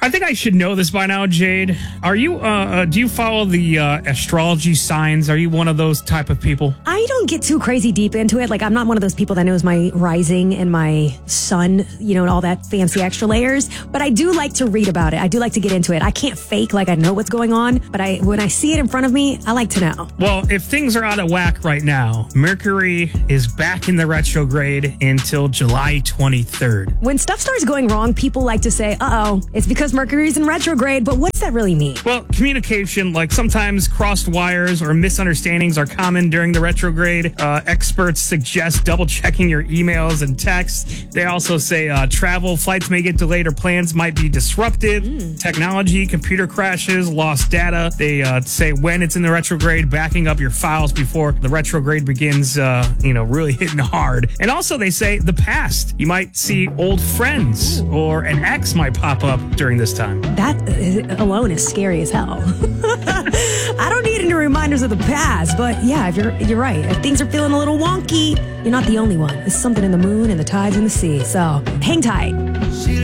I think I should know this by now, Jade. Are you, do you follow the astrology signs? Are you one of those type of people? I don't get too crazy deep into it. Like, I'm not one of those people that knows my rising and my sun, and all that fancy extra layers. But I do like to read about it. I do like to get into it. I can't fake like I know what's going on. But when I see it in front of me, I like to know. Well, if things are out of whack right now, Mercury is back in the retrograde until July 23rd. When stuff starts going wrong, people like to say, uh-oh, it's because Mercury's in retrograde. But what does that really mean? Well, communication, like sometimes crossed wires or misunderstandings are common during the retrograde. Experts suggest double-checking your emails and texts. They also say travel, flights may get delayed or plans might be disrupted. Technology, computer crashes, lost data. They say when it's in the retrograde, backing up your files before the retrograde begins, really hitting hard. And also they say the past. You might see old friends or an ex might pop up during this time. That alone is scary as hell. I don't need any reminders of the past, but yeah, if you're right. If things are feeling a little wonky, you're not the only one. It's something in the moon and the tides in the sea. So hang tight.